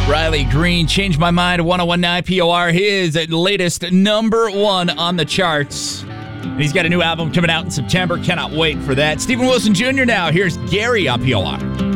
Riley Green, Change My Mind, 1019 POR, his latest #1 on the charts. And he's got a new album coming out in September. Cannot wait for that. Stephen Wilson Jr. now. Here's Gary on POR.